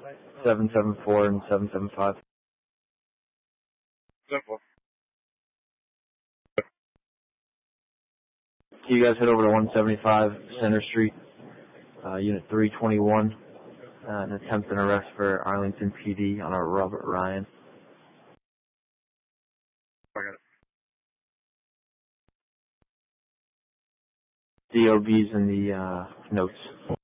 774 and 775. Simple. Can you guys head over to 175 Center Street, Unit 321, an attempted arrest for Arlington PD on a Robert Ryan. I got it. DOB's in the notes.